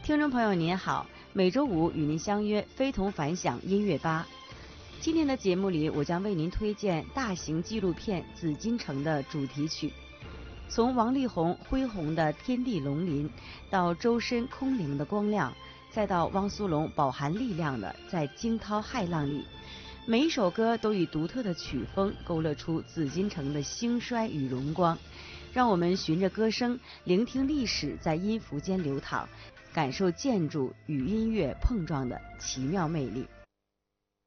听众朋友您好，每周五与您相约非同凡响音乐吧。今天的节目里，我将为您推荐大型纪录片《紫禁城》的主题曲。从王力宏恢宏的天地龙鳞，到周深空灵的光亮，再到汪苏泷饱含力量的在惊涛骇浪里，每一首歌都以独特的曲风勾勒出紫禁城的兴衰与荣光。让我们循着歌声，聆听历史在音符间流淌，感受建筑与音乐碰撞的奇妙魅力。